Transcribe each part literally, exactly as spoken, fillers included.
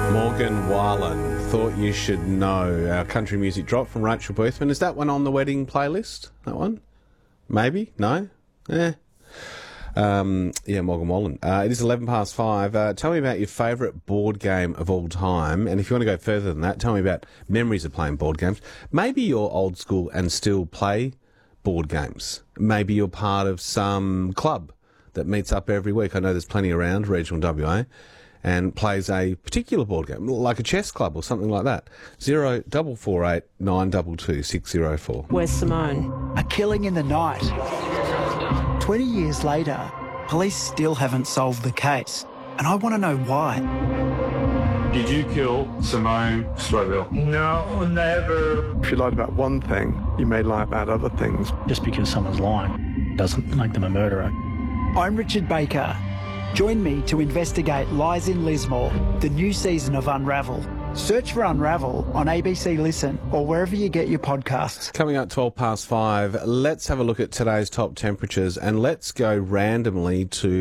Morgan Wallen, Thought You Should Know. Our country music drop from Rachel Boothman. Is that one on the wedding playlist? That one? Maybe? No? Eh. Um, yeah, Morgan Wallen. Uh, it is eleven past five. Uh, tell me about your favourite board game of all time. And if you want to go further than that, tell me about memories of playing board games. Maybe you're old school and still play board games. Maybe you're part of some club that meets up every week. I know there's plenty around, regional W A, and plays a particular board game, like a chess club or something like that. Zero double four eight nine double two six zero four. Where's Simone? A killing in the night. Twenty years later, police still haven't solved the case, and I want to know why. Did you kill Simone Strobel? No, never. If you lied about one thing, you may lie about other things. Just because someone's lying doesn't make them a murderer. I'm Richard Baker. Join me to investigate Lies in Lismore, the new season of Unravel. Search for Unravel on A B C Listen or wherever you get your podcasts. Coming up twelve past five, let's have a look at today's top temperatures and let's go randomly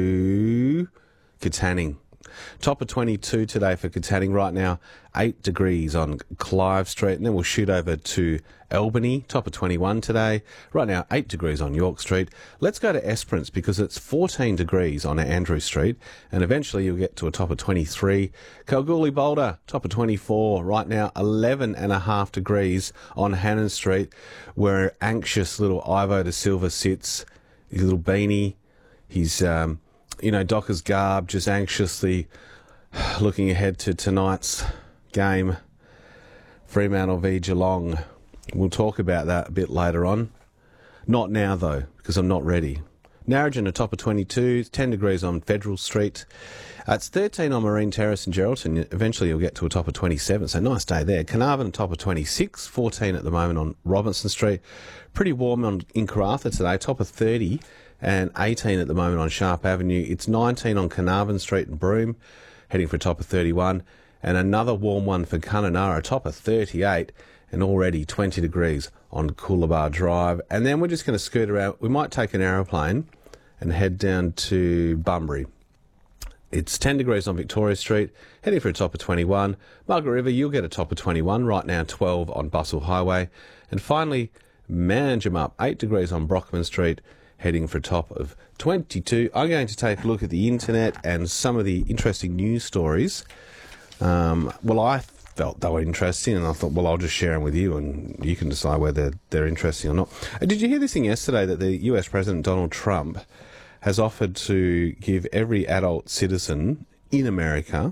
to Katanning. Top of twenty-two today for Katanning. Right now, eight degrees on Clive Street, and then we'll shoot over to Albany. Top of twenty-one today. Right now, eight degrees on York Street. Let's go to Esperance because it's fourteen degrees on Andrew Street, and eventually you'll get to a top of twenty-three. Kalgoorlie Boulder, top of twenty-four. Right now, eleven and a half degrees on Hannon Street, where anxious little Ivo da Silva sits. His little beanie. He's, um, you know, Docker's garb, just anxiously looking ahead to tonight's game, Fremantle v Geelong. We'll talk about that a bit later on. Not now, though, because I'm not ready. Narrogin, a top of twenty-two, ten degrees on Federal Street. Uh, it's thirteen on Marine Terrace in Geraldton. Eventually you'll get to a top of twenty-seven, so nice day there. Carnarvon, a top of twenty-six, fourteen at the moment on Robinson Street. Pretty warm on in Karratha today, top of thirty, and eighteen at the moment on Sharp Avenue. It's nineteen on Carnarvon Street and Broome, heading for a top of thirty-one. And another warm one for Kununurra, a top of thirty-eight, and already twenty degrees on Coolabah Drive. And then we're just going to skirt around. We might take an aeroplane and head down to Bunbury. It's ten degrees on Victoria Street, heading for a top of twenty-one. Margaret River, you'll get a top of twenty-one. Right now, twelve on Bustle Highway. And finally, Manjimup, eight degrees on Brockman Street, heading for a top of twenty-two. I'm going to take a look at the internet and some of the interesting news stories. Um, well, I felt they were interesting, and I thought, well, I'll just share them with you, and you can decide whether they're interesting or not. Uh, did you hear this thing yesterday that the U S President Donald Trump has offered to give every adult citizen in America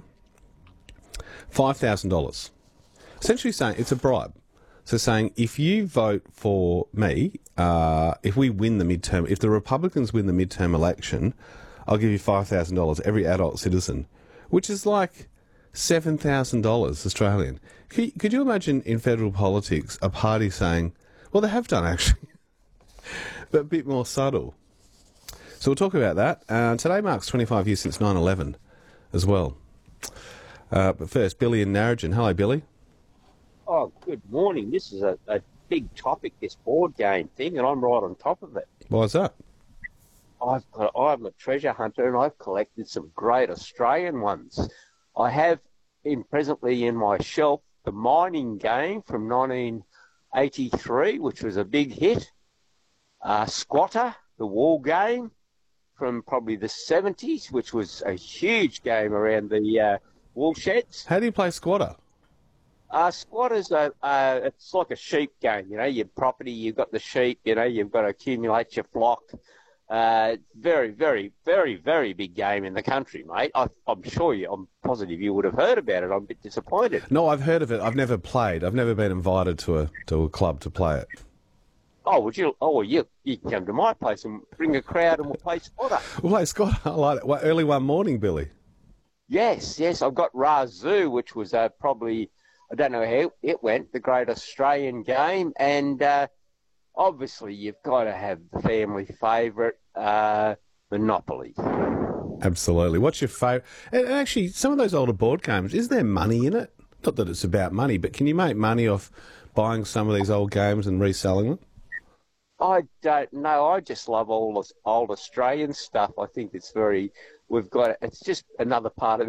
five thousand dollars? Essentially saying it's a bribe. So saying, if you vote for me, uh, if we win the midterm, if the Republicans win the midterm election, I'll give you five thousand dollars, every adult citizen, which is like seven thousand dollars Australian. Could, could you imagine in federal politics a party saying, well, they have done actually, but a bit more subtle. So we'll talk about that. Uh, today marks twenty-five years since nine eleven as well. Uh, but first, Billy in Narrogin. Hello, Billy. Oh, good morning. This is a, a big topic, this board game thing, and I'm right on top of it. Why is that? I've got, I'm a treasure hunter, and I've collected some great Australian ones. I have in presently in my shelf the mining game from nineteen eighty-three, which was a big hit. Uh, Squatter, the wall game from probably the seventies, which was a huge game around the uh, wool sheds. How do you play Squatter? Uh, squatters are, uh, it's like a sheep game, you know, your property, you've got the sheep, you know, you've got to accumulate your flock. Uh, very, very, very, very big game in the country, mate. I, I'm sure you, I'm positive you would have heard about it. I'm a bit disappointed. No, I've heard of it. I've never played. I've never been invited to a to a club to play it. Oh, would you? Oh, well, you you can come to my place and bring a crowd and we'll play Squatter. We'll play Squatter. I like it. Well, early one morning, Billy. Yes, yes. I've got Razoo, which was uh, probably, I don't know how it went, the great Australian game. And uh, obviously you've got to have the family favourite, uh, Monopoly. Absolutely. What's your favourite? And actually, some of those older board games, is there money in it? Not that it's about money, but can you make money off buying some of these old games and reselling them? I don't know. I just love all this old Australian stuff. I think it's very, we've got, it's just another part of